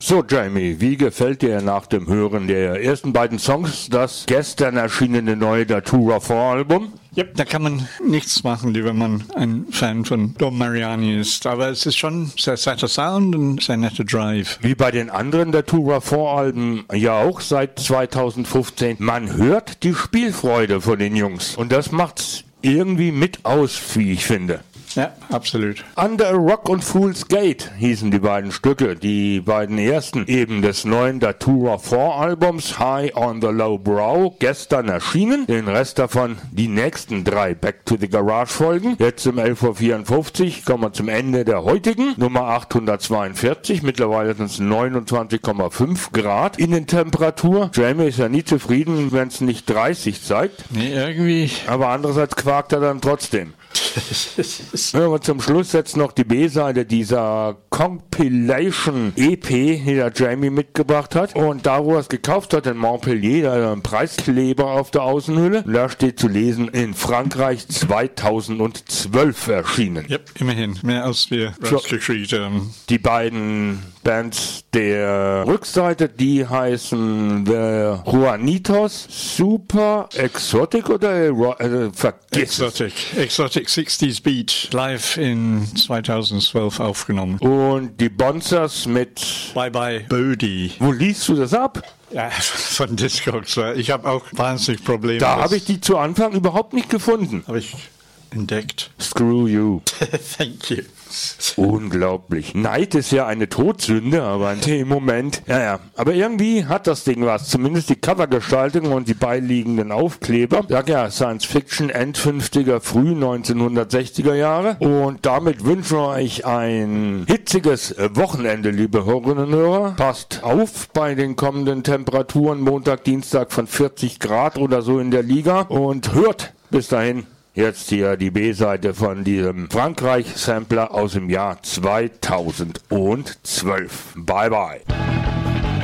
So Jamie, wie gefällt dir nach dem Hören der ersten beiden Songs das gestern erschienene neue Datura 4 Album? Ja, da kann man nichts machen, wenn man ein Fan von Dom Mariani ist. Aber es ist schon sehr netter Sound und sehr netter Drive. Wie bei den anderen Datura 4 Alben ja auch seit 2015. Man hört die Spielfreude von den Jungs. Und das macht's irgendwie mit aus, wie ich finde. Ja, absolut. Under a Rock und Fool's Gate hießen die beiden Stücke, die beiden ersten eben des neuen Datura 4 Albums High on the Low Brow, gestern erschienen. Den Rest davon die nächsten 3 Back to the Garage Folgen. Jetzt um 11.54 Uhr kommen wir zum Ende der heutigen, Nummer 842. Mittlerweile sind es 29,5 Grad Innentemperatur. Jamie ist ja nie zufrieden, wenn es nicht 30 zeigt. Nee, irgendwie. Aber andererseits quakt er dann trotzdem. Hören wir zum Schluss jetzt noch die B-Seite dieser Compilation EP, die der Jamie mitgebracht hat. Und da, wo er es gekauft hat, in Montpellier, da hat er einen Preiskleber auf der Außenhülle. Und da steht zu lesen, in Frankreich 2012 erschienen. Ja, immerhin. Mehr als wir rausgekriegt haben. Die beiden Bands der Rückseite, die heißen The Juanitos, Super Exotic oder vergiss Exotic 60s Beat, live in 2012 aufgenommen. Und die Bonzers mit Bye Bye Bodhi. Wo liest du das ab? Ja, von Discogs. Ich habe auch wahnsinnig Probleme. Da habe ich die zu Anfang überhaupt nicht gefunden. Habe ich entdeckt. Screw you. Thank you. Unglaublich. Neid ist ja eine Todsünde, aber in dem Moment, ja. Aber irgendwie hat das Ding was. Zumindest die Covergestaltung und die beiliegenden Aufkleber. Sag ja, Science-Fiction, Endfünftiger, früh 1960er Jahre. Und damit wünschen wir euch ein hitziges Wochenende, liebe Hörerinnen und Hörer. Passt auf bei den kommenden Temperaturen. Montag, Dienstag von 40 Grad oder so in der Liga. Und hört bis dahin. Jetzt hier die B-Seite von diesem Frankreich-Sampler aus dem Jahr 2012. Bye bye.